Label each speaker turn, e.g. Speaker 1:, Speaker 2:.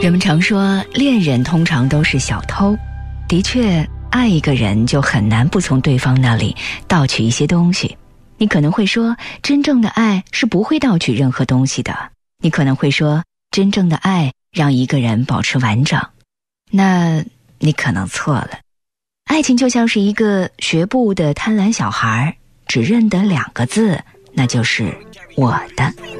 Speaker 1: 人们常说恋人通常都是小偷，的确，爱一个人就很难不从对方那里盗取一些东西。你可能会说，真正的爱是不会盗取任何东西的。你可能会说，真正的爱让一个人保持完整。那你可能错了。爱情就像是一个学步的贪婪小孩，只认得2个字，那就是我的。